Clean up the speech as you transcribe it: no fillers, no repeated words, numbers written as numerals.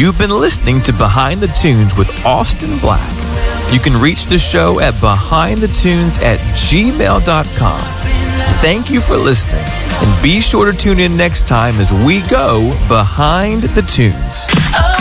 You've been listening to Behind the Tunes with Austin Black. You can reach the show at behindthetunes@gmail.com. Thank you for listening, and be sure to tune in next time as we go Behind the Tunes.